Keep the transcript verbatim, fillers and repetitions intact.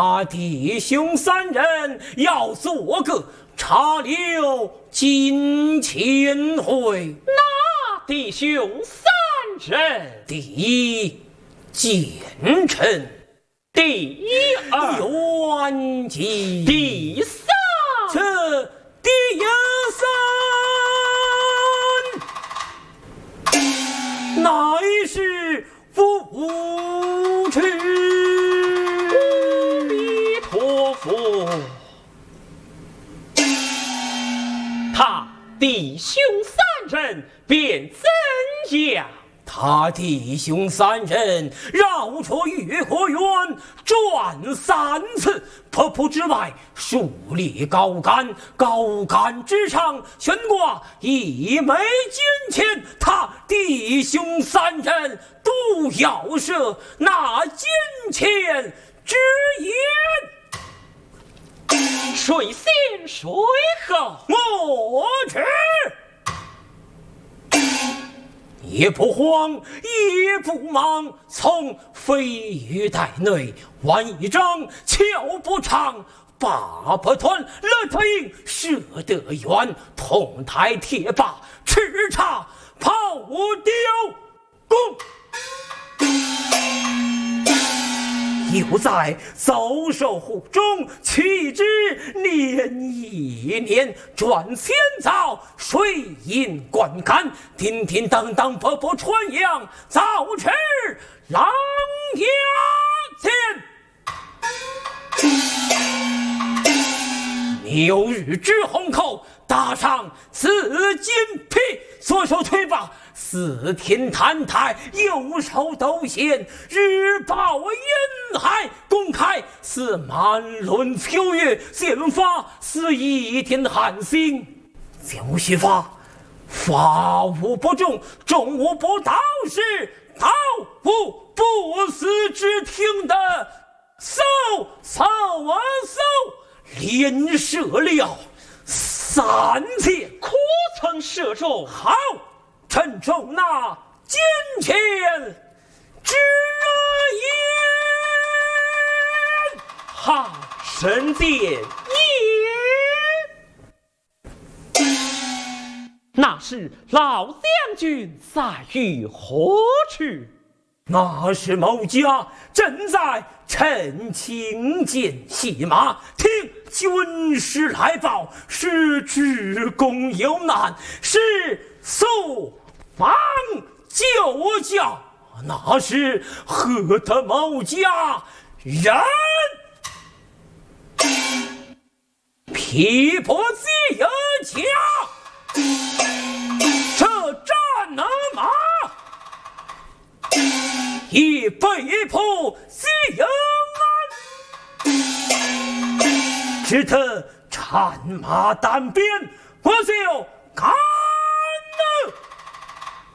他弟兄三人要做个茶六金钱会。 那弟兄三人， 第一奸臣， 第二袁吉， 第三这第三乃是无耻。 阿弥陀佛。他弟兄三人便怎样？ 他弟兄三人绕着月河园转三次，瀑布之外竖立高杆，高杆之上悬挂一枚金钱。他弟兄三人都要射那金钱之言。 谁先谁后？ 我知。也不慌，也不忙，从飞鱼袋内挽一张鞘不长，八百团乐特营射得远，同台铁把叱咤炮雕弓。又在走兽湖中取之连一年，转仙藻水银灌溉，叮叮当当波波传扬，早吃狼牙剑。牛日之红口，搭上紫金皮，左手推把四天坛台，右手斗线，日报阴海，公开似满轮秋月，剑法似一天寒星。就是法，法无不中，中无不道是，道无不死之听的嗖嗖啊嗖，连射了三箭， 可曾射中？ 好，趁中那金钱之言。 好，神殿也。那是老将军在于何处？ 那是某家正在陈清间戏马，听军师来报，是职工有难，是速方救驾。那是何的某家人？匹破自由家，这战能马，已被迫自由安，只得战马单边，我就